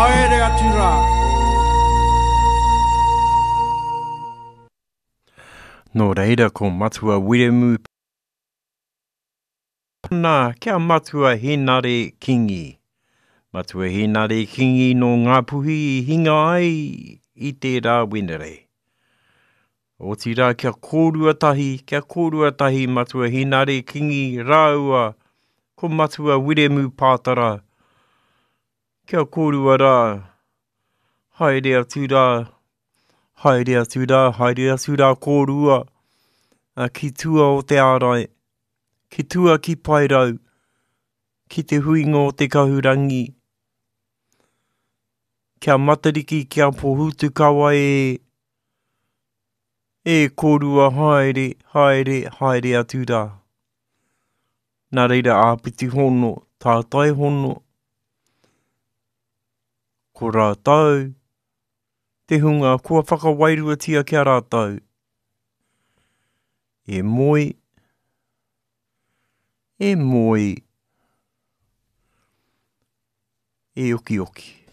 haere atu rā. Nō reira ko matua wiremu Nā, kia matua henare kingi. Matua henare kingi no ngā puhi I hinga ai I te rā wenere. O ti rā kia kōrua tahi matua henare kingi rāua ko matua wiremu pātara. Kia kōrua rā, haere atu rā kōrua. Ki tua o te ārai. Ki tua ki pairau, ki te huinga o te kahurangi. Kia matariki, kia pohutu kawa e kōrua haere atu rā. Nā reira āpiti hono, tātai hono. Ko rātau, te hunga kua whakawairuatia kia rātau. E moi, e oki oki.